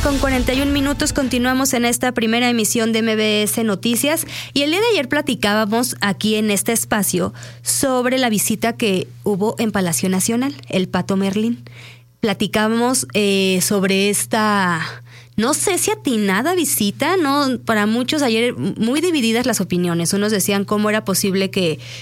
con 41 minutos, continuamos en esta primera emisión de MBS Noticias y el día de ayer platicábamos aquí en este espacio sobre la visita que hubo en Palacio Nacional, el Pato Merlín. Platicábamos sobre esta, no sé si atinada visita, ¿no? Para muchos ayer muy divididas las opiniones. Unos decían cómo era posible que